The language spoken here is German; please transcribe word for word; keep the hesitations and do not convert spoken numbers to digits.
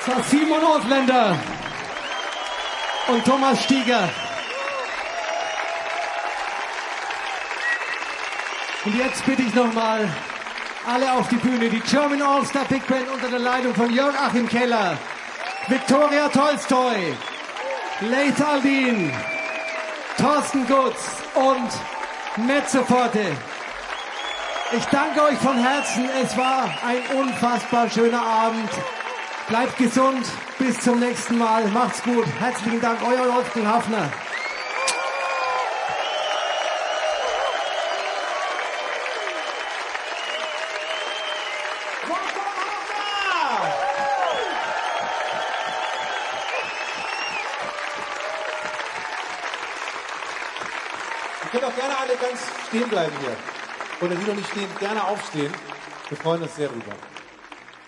Das war Simon Ausländer und Thomas Stieger. Und jetzt bitte ich nochmal alle auf die Bühne. Die German All-Star Big Band unter der Leitung von Jörg Achim Keller, Viktoria Tolstoi, Leith Aldin, Thorsten Gutz und Mezzo Forte. Ich danke euch von Herzen. Es war ein unfassbar schöner Abend. Bleibt gesund. Bis zum nächsten Mal. Macht's gut. Herzlichen Dank. Euer Wolfgang Hafner. Ihr könnt auch gerne alle ganz stehen bleiben hier. Oder die noch nicht stehen, gerne aufstehen. Wir freuen uns sehr drüber.